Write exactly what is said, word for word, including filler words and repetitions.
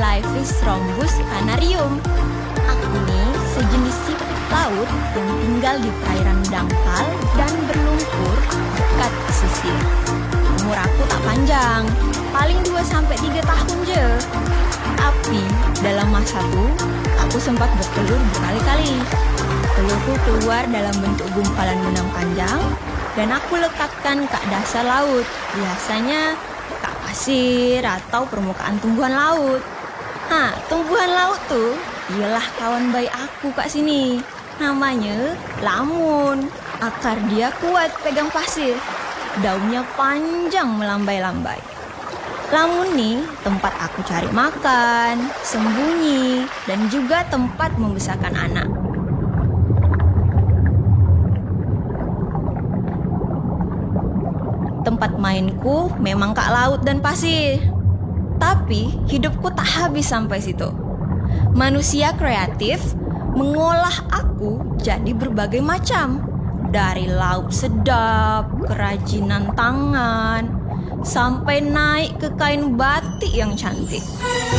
Leipis rhombus canarium. Aku nih sejenis siput laut yang tinggal di perairan dangkal dan berlumpur dekat pesisir. Umur aku tak panjang, paling dua sampai tiga tahun je. Tapi dalam masa itu, aku sempat bertelur berkali-kali. Telurku keluar dalam bentuk gumpalan benang panjang dan aku letakkan ke dasar laut, biasanya ke pasir atau permukaan tumbuhan laut. Nah, tumbuhan laut tuh ialah kawan baik aku kat sini. Namanya lamun. Akar dia kuat pegang pasir. Daunnya panjang melambai-lambai. Lamun nih tempat aku cari makan, sembunyi, dan juga tempat membesarkan anak. Tempat mainku memang kak laut dan pasir. Tapi hidupku tak habis sampai situ. Manusia kreatif mengolah aku jadi berbagai macam. Dari lauk sedap, kerajinan tangan, sampai naik ke kain batik yang cantik.